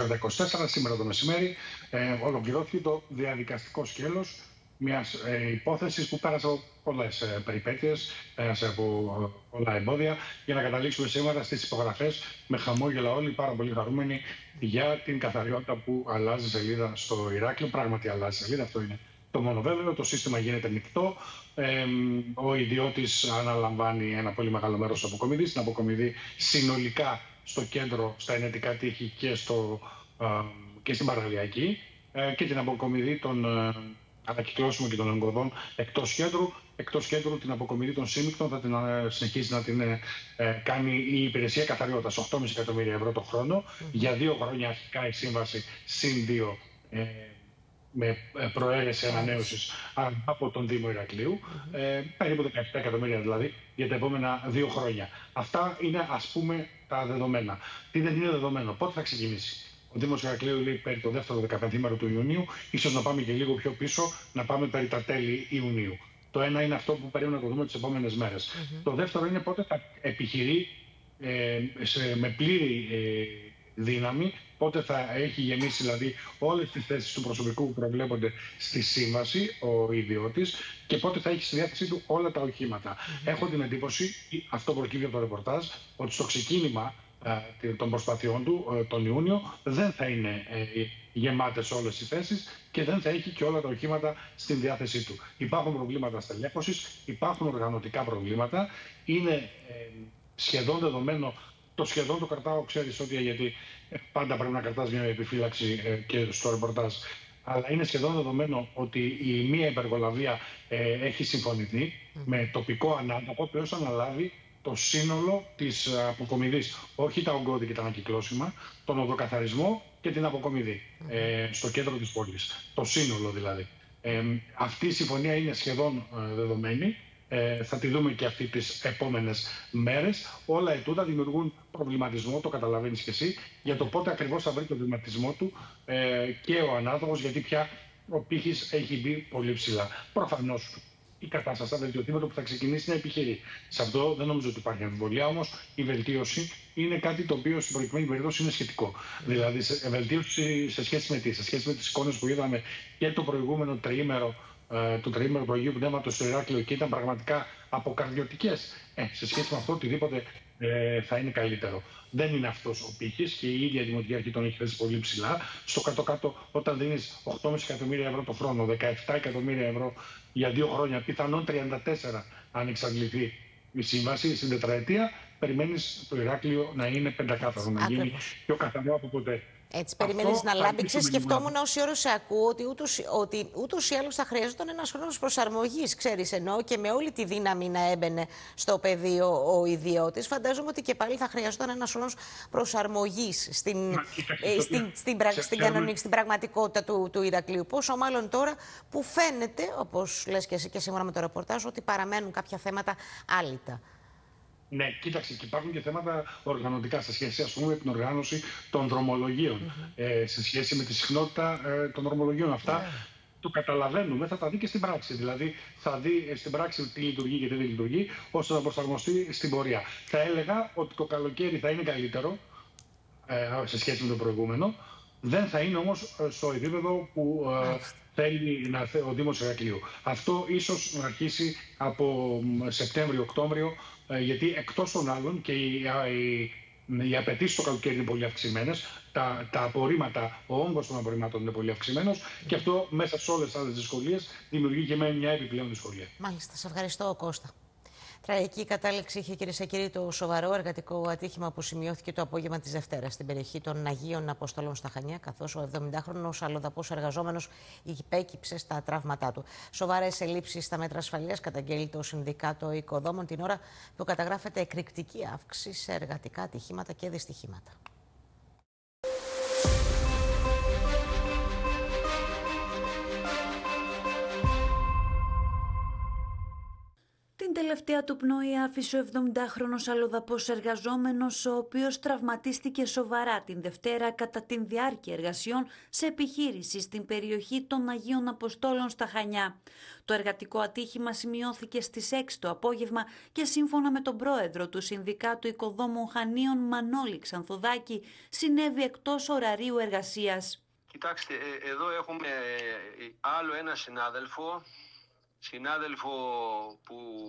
24 σήμερα το μεσημέρι ολοκληρώθηκε το διαδικαστικό σκέλος μιας υπόθεσης που πέρασε από πολλές περιπέτειες, πέρασε από πολλά εμπόδια, για να καταλήξουμε σήμερα στις υπογραφές με χαμόγελα όλοι, πάρα πολύ χαρούμενοι για την καθαριότητα που αλλάζει σελίδα στο Ηράκλειο. Πράγματι αλλάζει σελίδα, αυτό είναι το μόνο βέβαιο. Το σύστημα γίνεται ανοιχτό. Ο ιδιώτης αναλαμβάνει ένα πολύ μεγάλο μέρος της αποκομιδής. Την αποκομιδή συνολικά στο κέντρο, στα ενετικά τείχη και στην παραλιακή, και την αποκομιδή των ανακυκλώσιμων και των εγκοδών εκτός κέντρου. Εκτός κέντρου την αποκομιδή των σύμμικτων θα την συνεχίσει να την κάνει η υπηρεσία καθαριότητας. 8,5 εκατομμύρια ευρώ το χρόνο. Για 2 χρόνια αρχικά η σύμβαση συν 2 με προαίρεση ανανέωσης από τον Δήμο Ηρακλείου. Περίπου 17 εκατομμύρια δηλαδή για τα επόμενα 2 χρόνια. Αυτά είναι, ας πούμε, τα δεδομένα. Τι δεν είναι δεδομένο, πότε θα ξεκινήσει. Ο Δήμος Ηρακλείου λέει περί το δεύτερο 15ήμερο του Ιουνίου, ίσως να πάμε και λίγο πιο πίσω, να πάμε περί τα τέλη Ιουνίου. Το ένα είναι αυτό που περίμενα να το δούμε τις επόμενες μέρες. Το δεύτερο είναι πότε θα επιχειρεί με πλήρη δύναμη, πότε θα έχει γεμίσει δηλαδή όλες τις θέσεις του προσωπικού που προβλέπονται στη σύμβαση ο ιδιώτης και πότε θα έχει στη διάθεσή του όλα τα οχήματα. Έχω την εντύπωση, αυτό προκύπτει από το ρεπορτάζ, ότι στο ξεκίνημα των προσπαθειών του τον Ιούνιο δεν θα είναι γεμάτες όλες οι θέσεις και δεν θα έχει και όλα τα οχήματα στην διάθεσή του. Υπάρχουν προβλήματα στελέχωσης, υπάρχουν οργανωτικά προβλήματα, είναι σχεδόν δεδομένο. Το σχεδόν το κρατάω, ξέρεις, ότι γιατί πάντα πρέπει να κρατάς μια επιφύλαξη και στο ρεπορτάζ. Αλλά είναι σχεδόν δεδομένο ότι η μία υπεργολαβία έχει συμφωνηθεί με τοπικό ανάδοχο, ο οποίος αναλάβει το σύνολο της αποκομιδής. Όχι τα ογκώδη και τα ανακυκλώσιμα, τον οδοκαθαρισμό και την αποκομιδή στο κέντρο της πόλης. Το σύνολο δηλαδή. Αυτή η συμφωνία είναι σχεδόν δεδομένη. Θα τη δούμε και αυτή τις επόμενες μέρες. Όλα ετούτα δημιουργούν προβληματισμό, το καταλαβαίνεις και εσύ, για το πότε ακριβώς θα βρει το βηματισμό του και ο ανάδοχος, γιατί πια ο πύχης έχει μπει πολύ ψηλά. Προφανώς η κατάσταση θα βελτιωθεί με το που θα ξεκινήσει να επιχειρεί. Σε αυτό δεν νομίζω ότι υπάρχει αμφιβολία, όμως η βελτίωση είναι κάτι το οποίο στην προκειμένη περίπτωση είναι σχετικό. Δηλαδή, βελτίωση σε σχέση με τι, σε σχέση με τις εικόνες που είδαμε και το προηγούμενο τριήμερο του τριήμερου του Αγίου Πνεύματος στο Ηράκλειο και ήταν πραγματικά αποκαρδιωτικές. Σε σχέση με αυτό, οτιδήποτε θα είναι καλύτερο. Δεν είναι αυτός ο πύχης και η ίδια η Δημοτική Αρχή τον έχει θέσει πολύ ψηλά. Στο κάτω-κάτω, όταν δίνεις 8,5 εκατομμύρια ευρώ το χρόνο, 17 εκατομμύρια ευρώ για 2 χρόνια, πιθανόν 34 αν εξαντληθεί η σύμβαση στην τετραετία, περιμένεις το Ηράκλειο να είναι πεντακάθαρο, να γίνει πιο καθαρό από ποτέ. Έτσι, περιμένεις να λάμπει. Σκεφτόμουν όση ώρα σε ακούω ότι ούτως ή άλλως θα χρειαζόταν ένας χρόνος προσαρμογής, ξέρεις, ενώ και με όλη τη δύναμη να έμπαινε στο πεδίο ο ιδιώτης. Φαντάζομαι ότι και πάλι θα χρειαζόταν ένας χρόνος προσαρμογής στην πραγματικότητα του Ηρακλείου. Πόσο μάλλον τώρα που φαίνεται, όπως λες και εσύ και σήμερα με το ρεπορτάζ, ότι παραμένουν κάποια θέματα άλυτα. Ναι, κοίταξε, και υπάρχουν και θέματα οργανωτικά σε σχέση, ας πούμε, με την οργάνωση των δρομολογίων, σε σχέση με τη συχνότητα των δρομολογίων. Αυτά το καταλαβαίνουμε, θα τα δει και στην πράξη. Δηλαδή, θα δει στην πράξη τι λειτουργεί και τι δεν λειτουργεί, ώστε να προσαρμοστεί στην πορεία. Θα έλεγα ότι το καλοκαίρι θα είναι καλύτερο σε σχέση με το προηγούμενο. Δεν θα είναι όμως στο επίπεδο που θέλει ο Δήμος Ηρακλείου. Αυτό ίσως να αρχίσει από Σεπτέμβριο-Οκτώβριο, γιατί εκτός των άλλων και οι απαιτήσεις το καλοκαίρι είναι πολύ αυξημένες, τα απορρίμματα, ο όγκος των απορριμμάτων είναι πολύ αυξημένος και αυτό μέσα σε όλες τις άλλες δυσκολίες δημιουργεί και μια επιπλέον δυσκολία. Μάλιστα, σε ευχαριστώ, Κώστα. Τραγική κατάληξη είχε, κυρίες και κύριοι, το σοβαρό εργατικό ατύχημα που σημειώθηκε το απόγευμα της Δευτέρας στην περιοχή των Αγίων Αποστόλων στα Χανιά, καθώς ο 70χρονος αλλοδαπός εργαζόμενος υπέκυψε στα τραύματά του. Σοβαρές ελλείψεις στα μέτρα ασφαλείας καταγγέλει το Συνδικάτο Οικοδόμων την ώρα που καταγράφεται εκρηκτική αύξηση σε εργατικά ατυχήματα και δυστυχήματα. Την τελευταία τελευταία του πνοή άφησε ο 70χρονος αλλοδαπός εργαζόμενος, ο οποίος τραυματίστηκε σοβαρά την Δευτέρα κατά την διάρκεια εργασιών σε επιχείρηση στην περιοχή των Αγίων Αποστόλων στα Χανιά. Το εργατικό ατύχημα σημειώθηκε στις 6 το απόγευμα και σύμφωνα με τον πρόεδρο του Συνδικάτου Οικοδόμων Χανίων, Μανώλη Ξανθοδάκη, συνέβη εκτός ωραρίου εργασίας. Κοιτάξτε, εδώ έχουμε άλλο ένα συνάδελφο που